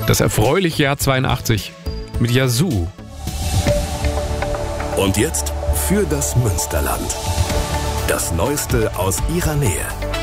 Das erfreuliche Jahr 82 mit Yazoo. Und jetzt für das Münsterland. Das Neueste aus ihrer Nähe.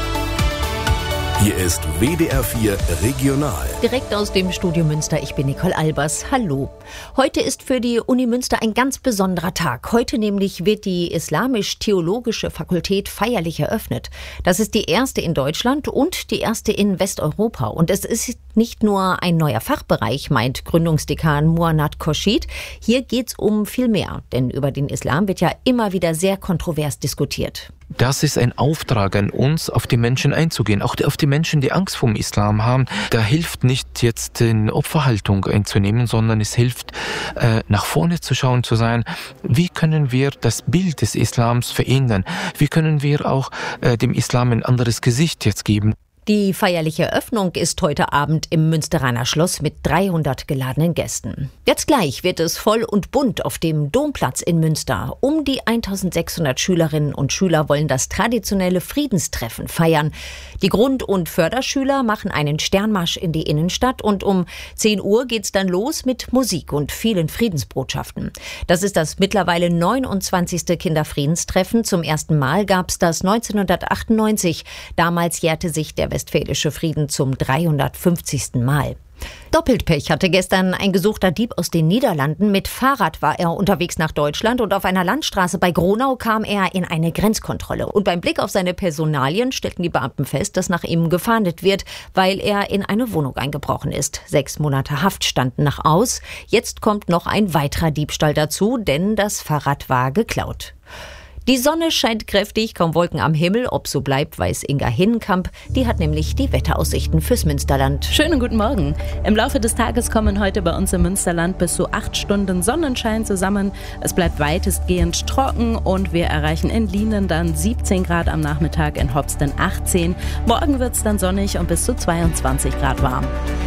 Hier ist WDR 4 Regional. Direkt aus dem Studio Münster, ich bin Nicole Albers. Hallo. Heute ist für die Uni Münster ein ganz besonderer Tag. Heute nämlich wird die Islamisch-Theologische Fakultät feierlich eröffnet. Das ist die erste in Deutschland und die erste in Westeuropa. Und es ist nicht nur ein neuer Fachbereich, meint Gründungsdekan Muannat Khorshid. Hier geht's um viel mehr. Denn über den Islam wird ja immer wieder sehr kontrovers diskutiert. Das ist ein Auftrag an uns, auf die Menschen einzugehen, auch auf die Menschen, die Angst vor dem Islam haben. Da hilft nicht jetzt eine Opferhaltung einzunehmen, sondern es hilft, nach vorne zu schauen, zu sein, wie können wir das Bild des Islams verändern? Wie können wir auch dem Islam ein anderes Gesicht jetzt geben? Die feierliche Eröffnung ist heute Abend im Münsteraner Schloss mit 300 geladenen Gästen. Jetzt gleich wird es voll und bunt auf dem Domplatz in Münster. Um die 1600 Schülerinnen und Schüler wollen das traditionelle Friedenstreffen feiern. Die Grund- und Förderschüler machen einen Sternmarsch in die Innenstadt und um 10 Uhr geht's dann los mit Musik und vielen Friedensbotschaften. Das ist das mittlerweile 29. Kinderfriedenstreffen. Zum ersten Mal gab's das 1998. Damals jährte sich der Westfälische Frieden zum 350. Mal. Doppelt Pech hatte gestern ein gesuchter Dieb aus den Niederlanden. Mit Fahrrad war er unterwegs nach Deutschland und auf einer Landstraße bei Gronau kam er in eine Grenzkontrolle. Und beim Blick auf seine Personalien stellten die Beamten fest, dass nach ihm gefahndet wird, weil er in eine Wohnung eingebrochen ist. 6 Monate Haft standen noch aus. Jetzt kommt noch ein weiterer Diebstahl dazu, denn das Fahrrad war geklaut. Die Sonne scheint kräftig, kaum Wolken am Himmel. Ob so bleibt, weiß Inga Hinnenkamp. Die hat nämlich die Wetteraussichten fürs Münsterland. Schönen guten Morgen. Im Laufe des Tages kommen heute bei uns im Münsterland bis zu 8 Stunden Sonnenschein zusammen. Es bleibt weitestgehend trocken und wir erreichen in Lienen dann 17 Grad am Nachmittag, in Hopsten 18. Morgen wird es dann sonnig und bis zu 22 Grad warm.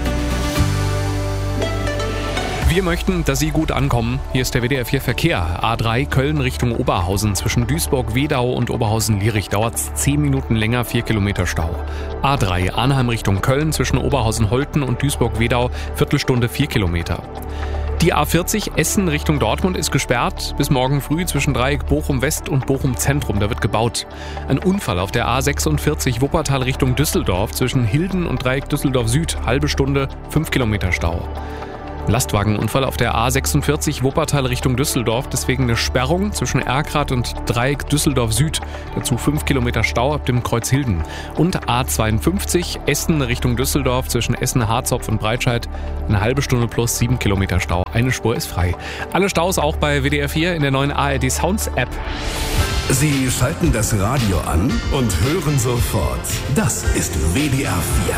Wir möchten, dass Sie gut ankommen. Hier ist der WDR 4 Verkehr. A3 Köln Richtung Oberhausen. Zwischen Duisburg-Wedau und Oberhausen-Lierich dauert es 10 Minuten länger, 4 Kilometer Stau. A3 Arnheim Richtung Köln. Zwischen Oberhausen-Holten und Duisburg-Wedau Viertelstunde 4 Kilometer. Die A40 Essen Richtung Dortmund ist gesperrt bis morgen früh zwischen Dreieck Bochum West und Bochum Zentrum. Da wird gebaut. Ein Unfall auf der A46 Wuppertal Richtung Düsseldorf zwischen Hilden und Dreieck Düsseldorf Süd. Halbe Stunde, 5 Kilometer Stau. Lastwagenunfall auf der A46 Wuppertal Richtung Düsseldorf, deswegen eine Sperrung zwischen Erkrath und Dreieck Düsseldorf Süd. Dazu 5 Kilometer Stau ab dem Kreuz Hilden. Und A52 Essen Richtung Düsseldorf zwischen Essen-Harzopf und Breitscheid. Eine halbe Stunde plus 7 Kilometer Stau. Eine Spur ist frei. Alle Staus auch bei WDR 4 in der neuen ARD Sounds App. Sie schalten das Radio an und hören sofort. Das ist WDR 4.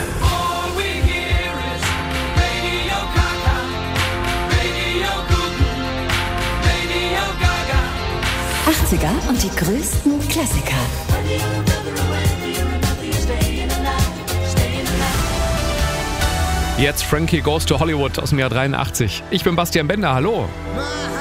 80er und die größten Klassiker. Jetzt Frankie Goes to Hollywood aus dem Jahr 83. Ich bin Bastian Bender, hallo.